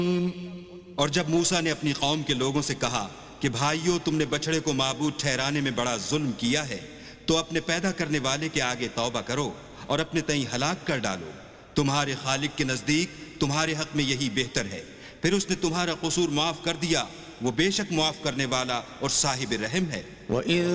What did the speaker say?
और जब मूसा ने अपनी कौम के लोगों से कहा कि भाइयों, तुमने बछड़े को माबूद ठहराने में बड़ा जुल्म किया है, तो अपने पैदा करने वाले के आगे तौबा करो और अपने तई हलाक कर डालो। तुम्हारे खालिक के नजदीक तुम्हारे हक में यही बेहतर है। फिर उसने तुम्हारा कसूर माफ कर दिया, वो बेशक माफ करने वाला और साहिब रहम है।